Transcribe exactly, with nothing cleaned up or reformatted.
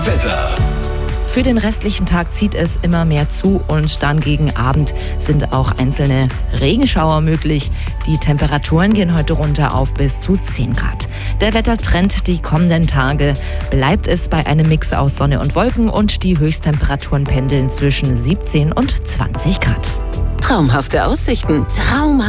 Wetter. Für den restlichen Tag zieht es immer mehr zu und dann gegen Abend sind auch einzelne Regenschauer möglich. Die Temperaturen gehen heute runter auf bis zu zehn Grad. Der Wettertrend die kommenden Tage bleibt es bei einem Mix aus Sonne und Wolken und die Höchsttemperaturen pendeln zwischen siebzehn und zwanzig Grad. Traumhafte Aussichten, traumhaft.